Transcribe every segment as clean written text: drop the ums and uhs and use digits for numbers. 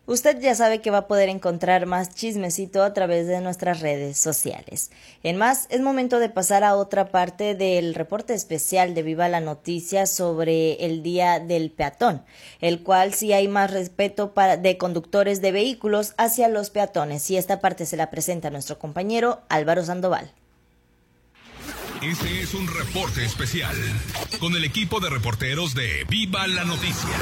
Usted ya sabe que va a poder encontrar más chismecito a través de nuestras redes sociales. En más, es momento de pasar a otra parte del reporte especial de Viva la Noticia sobre el Día del Peatón, el cual sí hay más respeto de conductores de vehículos hacia los peatones, y esta parte se la presenta nuestro compañero Álvaro Sandoval. Este es un reporte especial con el equipo de reporteros de Viva la Noticia.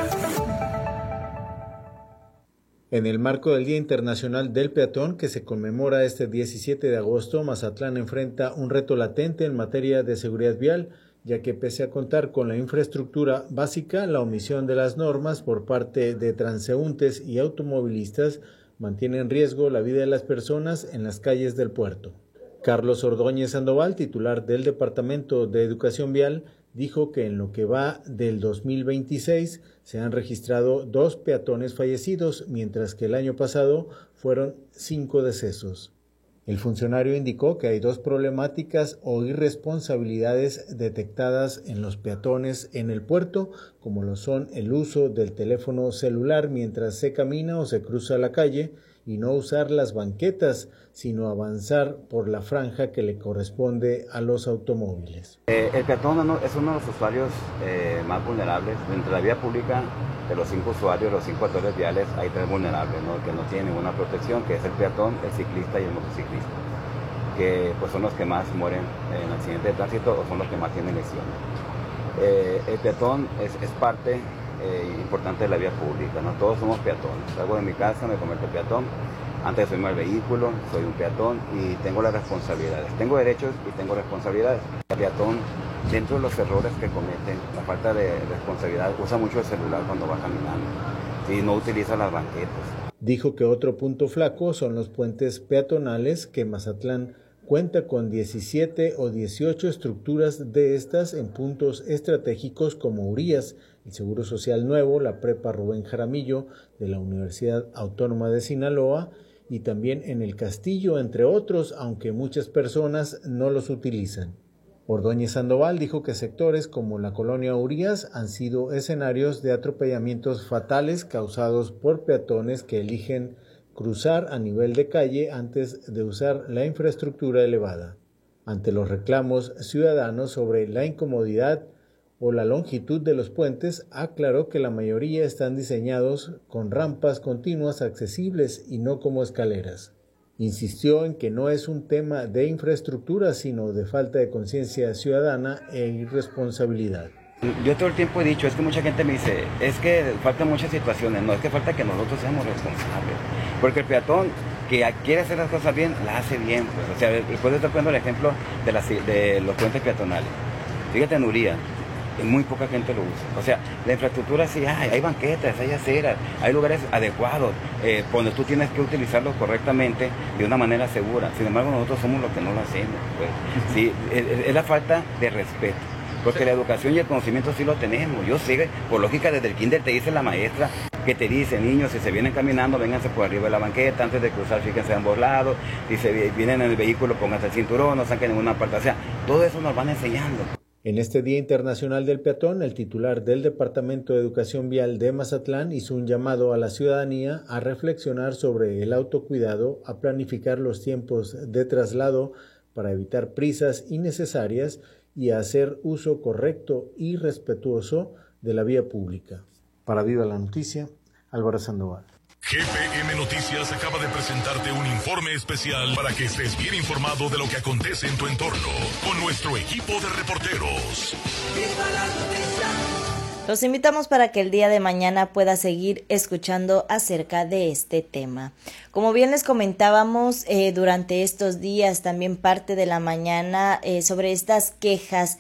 En el marco del Día Internacional del Peatón, que se conmemora este 17 de agosto, Mazatlán enfrenta un reto latente en materia de seguridad vial, ya que pese a contar con la infraestructura básica, la omisión de las normas por parte de transeúntes y automovilistas mantiene en riesgo la vida de las personas en las calles del puerto. Carlos Ordóñez Sandoval, titular del Departamento de Educación Vial, dijo que en lo que va del 2026 se han registrado 2 peatones fallecidos, mientras que el año pasado fueron 5 decesos. El funcionario indicó que hay 2 problemáticas o irresponsabilidades detectadas en los peatones en el puerto, como lo son el uso del teléfono celular mientras se camina o se cruza la calle, y no usar las banquetas, sino avanzar por la franja que le corresponde a los automóviles. El peatón es uno de los usuarios más vulnerables. Entre la vía pública, de los 5 usuarios, los 5 actores viales, hay 3 vulnerables, ¿no? Que no tienen ninguna protección, que es el peatón, el ciclista y el motociclista, que pues son los que más mueren en accidentes de tránsito o son los que más tienen lesiones. El peatón es parte importante de la vía pública, ¿no? Todos somos peatones. Salgo de mi casa, me convierto en peatón. Antes de subirme al vehículo, soy un peatón y tengo las responsabilidades. Tengo derechos y tengo responsabilidades. El peatón, dentro de los errores que cometen, la falta de responsabilidad, usa mucho el celular cuando va caminando y no utiliza las banquetas. Dijo que otro punto flaco son los puentes peatonales, que Mazatlán cuenta con 17 o 18 estructuras de estas en puntos estratégicos como Urías, el Seguro Social Nuevo, la Prepa Rubén Jaramillo de la Universidad Autónoma de Sinaloa y también en el Castillo, entre otros, aunque muchas personas no los utilizan. Ordóñez Sandoval dijo que sectores como la colonia Urías han sido escenarios de atropellamientos fatales causados por peatones que eligen cruzar a nivel de calle antes de usar la infraestructura elevada. Ante los reclamos ciudadanos sobre la incomodidad o la longitud de los puentes, aclaró que la mayoría están diseñados con rampas continuas accesibles y no como escaleras. Insistió en que no es un tema de infraestructura, sino de falta de conciencia ciudadana e irresponsabilidad. Yo todo el tiempo he dicho, es que mucha gente me dice, es que faltan muchas situaciones, no, es que falta que nosotros seamos responsables, porque el peatón que quiere hacer las cosas bien, la hace bien, pues. O sea, después estar poniendo el ejemplo de los puentes peatonales. Fíjate en Uría, muy poca gente lo usa. O sea, la infraestructura sí hay banquetas, hay aceras, hay lugares adecuados, donde tú tienes que utilizarlos correctamente de una manera segura. Sin embargo, nosotros somos los que no lo hacemos, pues. Sí, es la falta de respeto. Porque la educación y el conocimiento sí lo tenemos. Yo sé, por lógica, desde el kinder te dice la maestra, que te dice, niños, si se vienen caminando, vénganse por arriba de la banqueta, antes de cruzar, fíjense a ambos lados, si se vienen en el vehículo, pónganse el cinturón, no saquen ninguna parte. O sea, todo eso nos van enseñando. En este Día Internacional del Peatón, el titular del Departamento de Educación Vial de Mazatlán hizo un llamado a la ciudadanía a reflexionar sobre el autocuidado, a planificar los tiempos de traslado para evitar prisas innecesarias y a hacer uso correcto y respetuoso de la vía pública. Para Viva la Noticia, Álvaro Sandoval. GPM Noticias acaba de presentarte un informe especial para que estés bien informado de lo que acontece en tu entorno con nuestro equipo de reporteros. ¡Viva la noticia! Los invitamos para que el día de mañana pueda seguir escuchando acerca de este tema. Como bien les comentábamos durante estos días, también parte de la mañana, sobre estas quejas,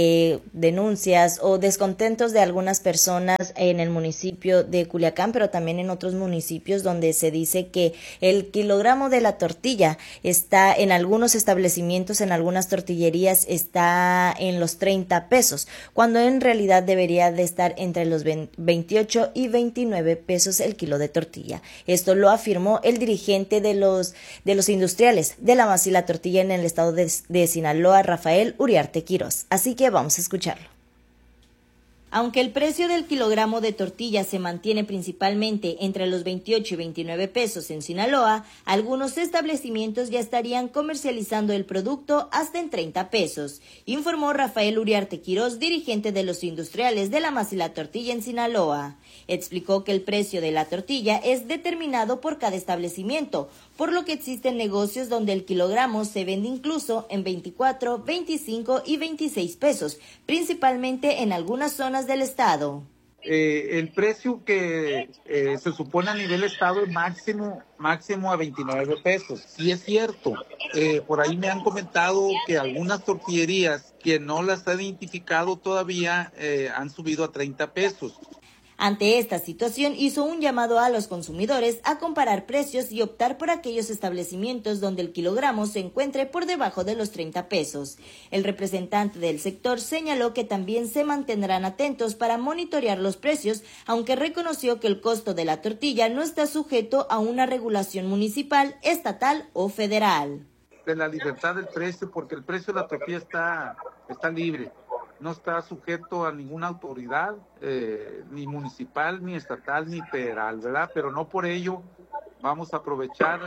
denuncias o descontentos de algunas personas en el municipio de Culiacán, pero también en otros municipios donde se dice que el kilogramo de la tortilla está en algunos establecimientos, en algunas tortillerías, está en los 30 pesos, cuando en realidad debería de estar entre los 28 y 29 pesos el kilo de tortilla. Esto lo afirmó el dirigente de los industriales de la masa y la tortilla en el estado de Sinaloa, Rafael Uriarte Quirós. Así que vamos a escucharlo. Aunque el precio del kilogramo de tortilla se mantiene principalmente entre los 28 y 29 pesos en Sinaloa, algunos establecimientos ya estarían comercializando el producto hasta en 30 pesos, informó Rafael Uriarte Quirós, dirigente de los industriales de la masa y la tortilla en Sinaloa. Explicó que el precio de la tortilla es determinado por cada establecimiento, por lo que existen negocios donde el kilogramo se vende incluso en 24, 25 y 26 pesos, principalmente en algunas zonas del estado. El precio que se supone a nivel estado es máximo a 29 pesos. Sí es cierto, por ahí me han comentado que algunas tortillerías que no las han identificado todavía han subido a 30 pesos. Ante esta situación, hizo un llamado a los consumidores a comparar precios y optar por aquellos establecimientos donde el kilogramo se encuentre por debajo de los 30 pesos. El representante del sector señaló que también se mantendrán atentos para monitorear los precios, aunque reconoció que el costo de la tortilla no está sujeto a una regulación municipal, estatal o federal. De la libertad del precio, porque el precio de la tortilla está libre. No está sujeto a ninguna autoridad, ni municipal, ni estatal, ni federal, ¿verdad? Pero no por ello vamos a aprovechar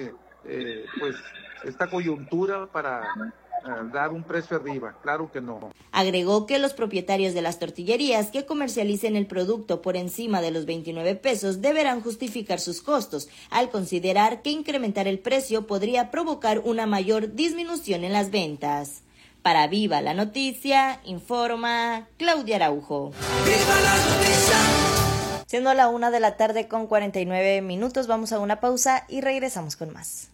esta coyuntura para dar un precio arriba, claro que no. Agregó que los propietarios de las tortillerías que comercialicen el producto por encima de los 29 pesos deberán justificar sus costos, al considerar que incrementar el precio podría provocar una mayor disminución en las ventas. Para Viva la Noticia, informa Claudia Araujo. ¡Viva la noticia! Siendo la 1:49 p.m, vamos a una pausa y regresamos con más.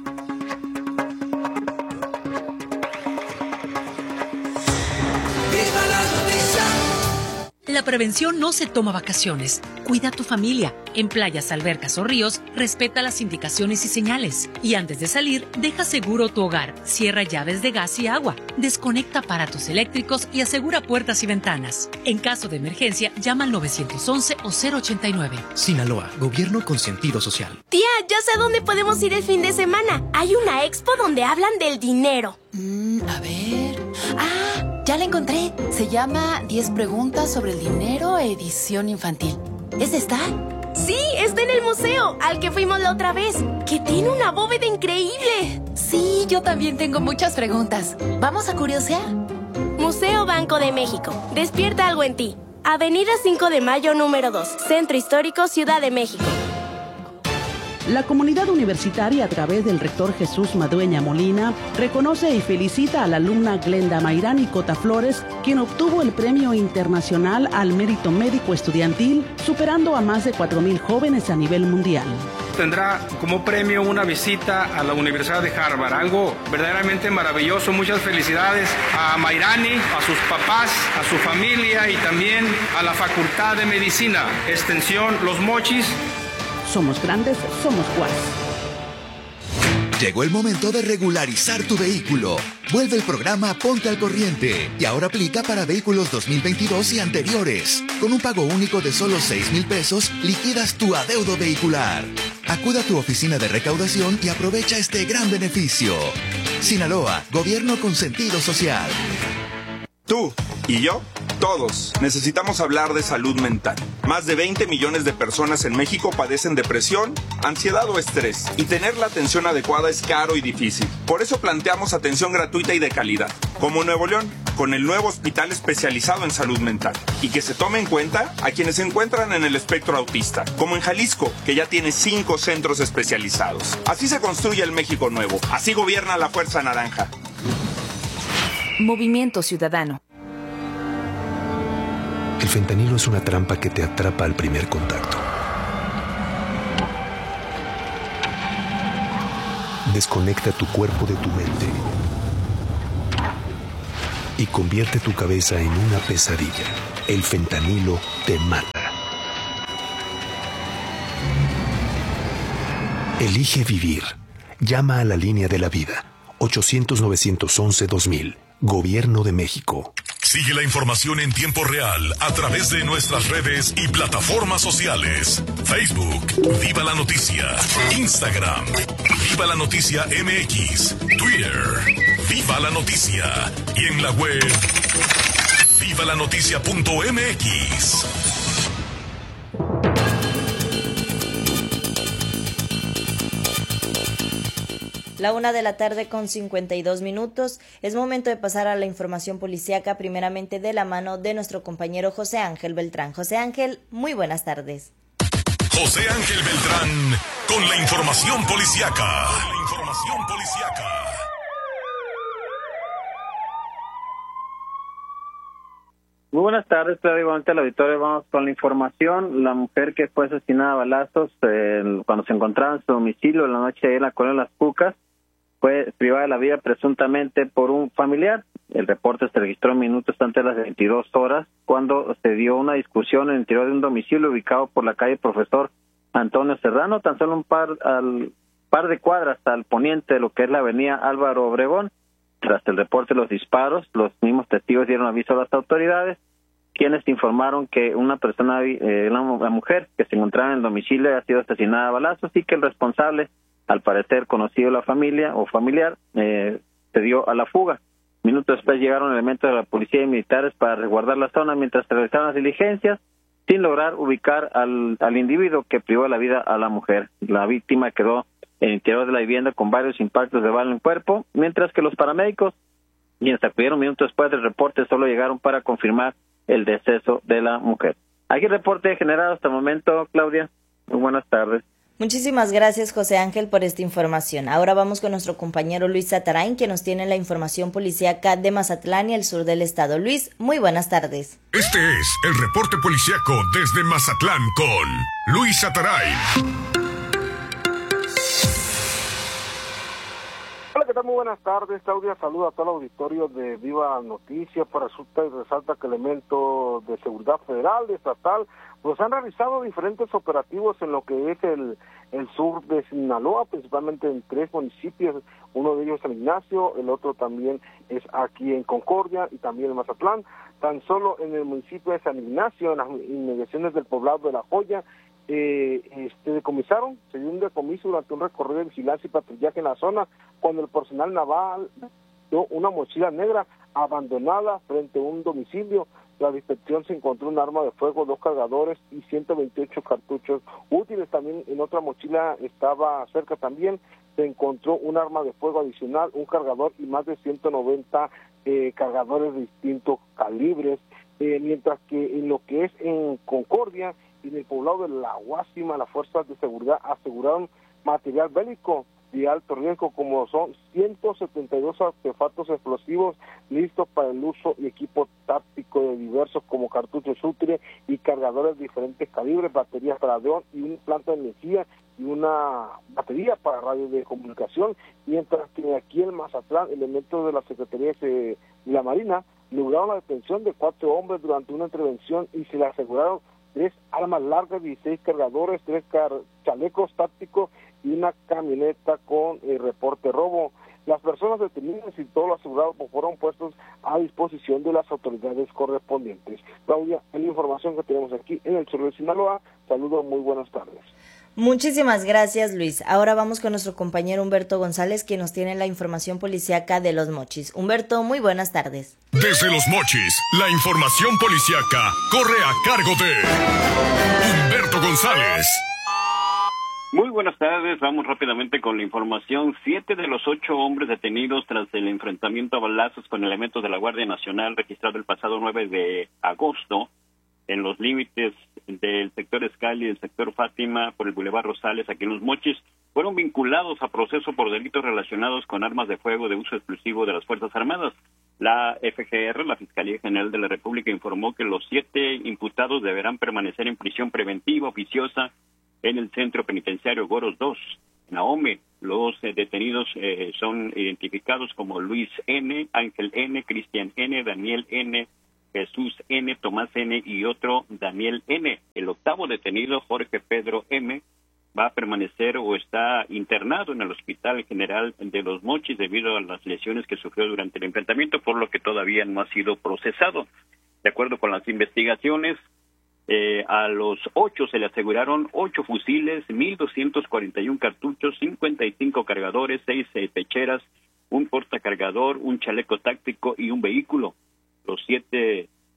¡Viva la noticia! La prevención no se toma vacaciones. Cuida a tu familia. En playas, albercas o ríos, respeta las indicaciones y señales. Y antes de salir, deja seguro tu hogar. Cierra llaves de gas y agua. Desconecta aparatos eléctricos y asegura puertas y ventanas. En caso de emergencia, llama al 911 o 089. Sinaloa, gobierno con sentido social. Tía, ya sé dónde podemos ir el fin de semana. Hay una expo donde hablan del dinero. A ver... ya la encontré. Se llama 10 preguntas sobre el dinero, edición infantil. ¿Es esta? Sí, está en el museo, al que fuimos la otra vez, que tiene una bóveda increíble. Sí, yo también tengo muchas preguntas. ¿Vamos a curiosear? Museo Banco de México. Despierta algo en ti. Avenida 5 de Mayo, número 2. Centro Histórico, Ciudad de México. La comunidad universitaria, a través del rector Jesús Madueña Molina, reconoce y felicita a la alumna Glenda Mayrani Cota Flores, quien obtuvo el Premio Internacional al Mérito Médico Estudiantil, superando a más de 4,000 jóvenes a nivel mundial. Tendrá como premio una visita a la Universidad de Harvard, algo verdaderamente maravilloso. Muchas felicidades a Mayrani, a sus papás, a su familia y también a la Facultad de Medicina, Extensión Los Mochis. Somos grandes, somos Guas. Llegó el momento de regularizar tu vehículo. Vuelve el programa Ponte al Corriente y ahora aplica para vehículos 2022 y anteriores. Con un pago único de solo 6,000 pesos, liquidas tu adeudo vehicular. Acuda a tu oficina de recaudación y aprovecha este gran beneficio. Sinaloa, gobierno con sentido social. Tú y yo, todos, necesitamos hablar de salud mental. Más de 20 millones de personas en México padecen depresión, ansiedad o estrés, y tener la atención adecuada es caro y difícil. Por eso planteamos atención gratuita y de calidad, como Nuevo León, con el nuevo hospital especializado en salud mental, y que se tome en cuenta a quienes se encuentran en el espectro autista, como en Jalisco, que ya tiene 5 centros especializados. Así se construye el México nuevo, así gobierna la Fuerza Naranja. Movimiento Ciudadano. El fentanilo es una trampa que te atrapa al primer contacto. Desconecta tu cuerpo de tu mente y convierte tu cabeza en una pesadilla. El fentanilo te mata. Elige vivir. Llama a la línea de la vida. 800-911-2000. Gobierno de México. Sigue la información en tiempo real a través de nuestras redes y plataformas sociales. Facebook, Viva la Noticia. Instagram, Viva la Noticia MX. Twitter, Viva la Noticia. Y en la web, vivalanoticia.mx. La 1:52 p.m. Es momento de pasar a la información policíaca, primeramente de la mano de nuestro compañero José Ángel Beltrán. José Ángel, muy buenas tardes. José Ángel Beltrán con la información policíaca. Muy buenas tardes, claro, igualmente al auditorio. Vamos con la información. La mujer que fue asesinada a balazos cuando se encontraba en su domicilio en la noche de la colonia Las Cucas fue privada de la vida presuntamente por un familiar. El reporte se registró minutos antes de las 22 horas cuando se dio una discusión en el interior de un domicilio ubicado por la calle Profesor Antonio Serrano, tan solo un par de cuadras al poniente de lo que es la avenida Álvaro Obregón. Tras el reporte de los disparos, los mismos testigos dieron aviso a las autoridades, quienes informaron que una persona, la mujer que se encontraba en el domicilio, había sido asesinada a balazos y que el responsable, al parecer conocido de la familia o familiar, se dio a la fuga. Minutos después llegaron elementos de la policía y militares para resguardar la zona mientras se realizaban las diligencias, sin lograr ubicar al individuo que privó la vida a la mujer. La víctima quedó en el interior de la vivienda con varios impactos de bala en el cuerpo, mientras que los paramédicos, quienes acudieron minutos después del reporte, solo llegaron para confirmar el deceso de la mujer. Aquí el reporte generado hasta el momento, Claudia. Muy buenas tardes. Muchísimas gracias, José Ángel, por esta información. Ahora vamos con nuestro compañero Luis Satarain, que nos tiene la información policíaca de Mazatlán y el sur del estado. Luis, muy buenas tardes. Este es el reporte policíaco desde Mazatlán con Luis Satarain. Hola, ¿qué tal? Muy buenas tardes, Claudia. Saluda a todo el auditorio de Viva Noticias. Pues resulta y resalta que elementos de seguridad federal, estatal, pues han realizado diferentes operativos en lo que es el sur de Sinaloa, principalmente en 3 municipios. Uno de ellos es San Ignacio, el otro también es aquí en Concordia y también en Mazatlán. Tan solo en el municipio de San Ignacio, en las inmediaciones del poblado de La Joya, decomisaron, se dio un decomiso durante un recorrido de vigilancia y patrullaje en la zona, cuando el personal naval dio una mochila negra abandonada frente a un domicilio. La inspección se encontró un arma de fuego, 2 cargadores y 128 cartuchos útiles. También en otra mochila estaba cerca también, se encontró un arma de fuego adicional, un cargador y más de 190 cargadores de distintos calibres, mientras que en lo que es en Concordia, en el poblado de La Guásima, las fuerzas de seguridad aseguraron material bélico de alto riesgo, como son 172 artefactos explosivos listos para el uso y equipo táctico de diversos como cartuchos útiles y cargadores de diferentes calibres, baterías para dron y una planta de energía y una batería para radio de comunicación, mientras que aquí en Mazatlán, elementos de la Secretaría de la Marina lograron la detención de 4 hombres durante una intervención y se le aseguraron 3 armas largas, 16 cargadores, 3 chalecos tácticos y una camioneta con reporte robo. Las personas detenidas y todos los asegurados fueron puestos a disposición de las autoridades correspondientes. Claudia, es la información que tenemos aquí en el sur de Sinaloa. Saludos, muy buenas tardes. Muchísimas gracias, Luis. Ahora vamos con nuestro compañero Humberto González, quien nos tiene la información policíaca de Los Mochis. Humberto, muy buenas tardes. Desde Los Mochis, la información policíaca corre a cargo de Humberto González. Muy buenas tardes, vamos rápidamente con la información. 7 de los 8 hombres detenidos tras el enfrentamiento a balazos con elementos de la Guardia Nacional registrado el pasado 9 de agosto en los límites del sector Escali y del sector Fátima por el Boulevard Rosales aquí en Los Mochis fueron vinculados a proceso por delitos relacionados con armas de fuego de uso exclusivo de las Fuerzas Armadas. La FGR, la Fiscalía General de la República, informó que los 7 imputados deberán permanecer en prisión preventiva oficiosa en el Centro Penitenciario Goros 2, Naome. Los detenidos son identificados como Luis N., Ángel N., Cristian N., Daniel N., Jesús N., Tomás N. y otro Daniel N. El 8º detenido, Jorge Pedro M., va a permanecer o está internado en el Hospital General de Los Mochis debido a las lesiones que sufrió durante el enfrentamiento, por lo que todavía no ha sido procesado. De acuerdo con las investigaciones, a los 8 se le aseguraron 8 fusiles, 1,241 cartuchos, 55 cargadores, 6 pecheras, un portacargador, un chaleco táctico y un vehículo. Los 7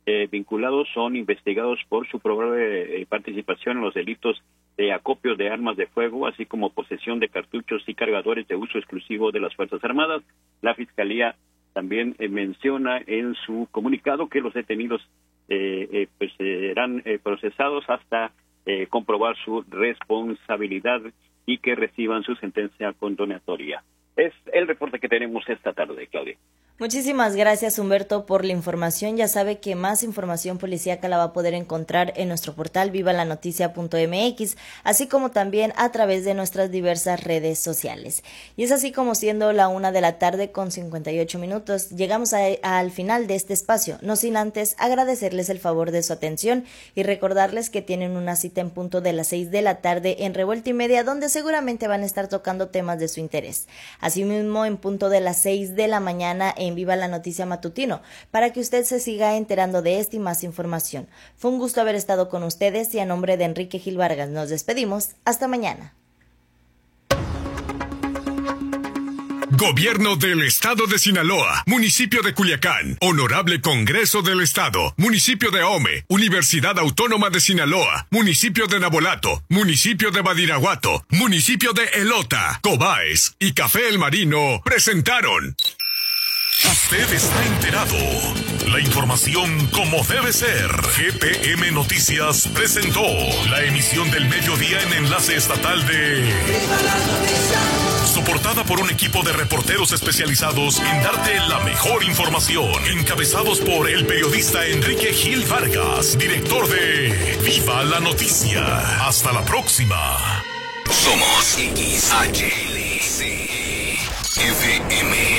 vinculados son investigados por su probable participación en los delitos de acopio de armas de fuego, así como posesión de cartuchos y cargadores de uso exclusivo de las Fuerzas Armadas. La Fiscalía también menciona en su comunicado que los detenidos serán procesados hasta comprobar su responsabilidad y que reciban su sentencia condenatoria. Es el reporte que tenemos esta tarde, Claudia. Muchísimas gracias, Humberto, por la información. Ya sabe que más información policíaca la va a poder encontrar en nuestro portal vivalanoticia.mx, así como también a través de nuestras diversas redes sociales. Y es así como, siendo la 1:58 p.m, llegamos al final de este espacio, no sin antes agradecerles el favor de su atención y recordarles que tienen una cita en punto de las 6 p.m. en Revuelta y Media, donde seguramente van a estar tocando temas de su interés. Asimismo, en punto de las 6 a.m. en Viva la Noticia Matutino, para que usted se siga enterando de esta y más información. Fue un gusto haber estado con ustedes y a nombre de Enrique Gil Vargas nos despedimos. Hasta mañana. Gobierno del Estado de Sinaloa, Municipio de Culiacán, Honorable Congreso del Estado, Municipio de Ahome, Universidad Autónoma de Sinaloa, Municipio de Nabolato, Municipio de Badiraguato, Municipio de Elota, Cobaes y Café El Marino presentaron. Usted está enterado. La información como debe ser. GPM Noticias presentó la emisión del mediodía en enlace estatal de soportada por un equipo de reporteros especializados en darte la mejor información, encabezados por el periodista Enrique Gil Vargas, director de Viva la Noticia. Hasta la próxima. Somos XHLC FM.